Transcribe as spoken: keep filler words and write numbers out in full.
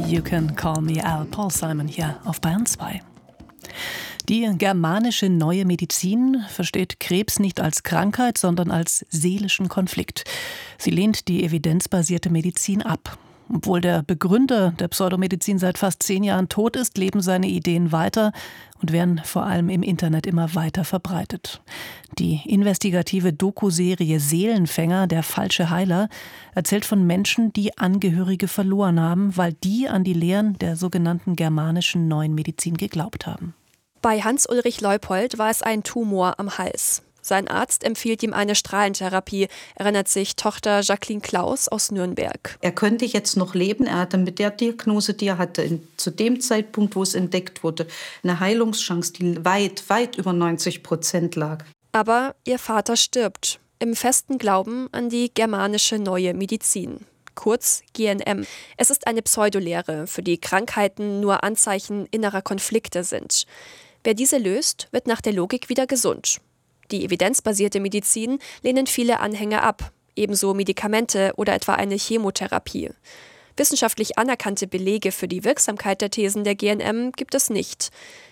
You Can Call Me Al, Paul Simon hier auf Bayern zwei. Die germanische neue Medizin versteht Krebs nicht als Krankheit, sondern als seelischen Konflikt. Sie lehnt die evidenzbasierte Medizin ab. Obwohl der Begründer der Pseudomedizin seit fast zehn Jahren tot ist, leben seine Ideen weiter und werden vor allem im Internet immer weiter verbreitet. Die investigative Doku-Serie Seelenfänger, der falsche Heiler, erzählt von Menschen, die Angehörige verloren haben, weil die an die Lehren der sogenannten germanischen neuen Medizin geglaubt haben. Bei Hans-Ulrich Leupold war es ein Tumor am Hals. Sein Arzt empfiehlt ihm eine Strahlentherapie, erinnert sich Tochter Jacqueline Klaus aus Nürnberg. Er könnte jetzt noch leben. Er hatte mit der Diagnose, die er hatte, in, zu dem Zeitpunkt, wo es entdeckt wurde, eine Heilungschance, die weit, weit über neunzig Prozent lag. Aber ihr Vater stirbt, im festen Glauben an die germanische neue Medizin. Kurz G N M. Es ist eine Pseudolehre, für die Krankheiten nur Anzeichen innerer Konflikte sind. Wer diese löst, wird nach der Logik wieder gesund. Die evidenzbasierte Medizin lehnen viele Anhänger ab, ebenso Medikamente oder etwa eine Chemotherapie. Wissenschaftlich anerkannte Belege für die Wirksamkeit der Thesen der G N M gibt es nicht.